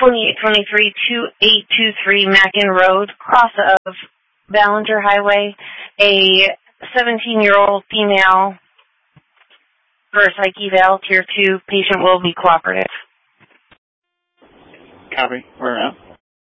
2823-2823 Mackin Road, cross of Ballinger Highway. A 17-year-old female for a psych eval, Tier 2. Patient will be cooperative. Copy. We're out.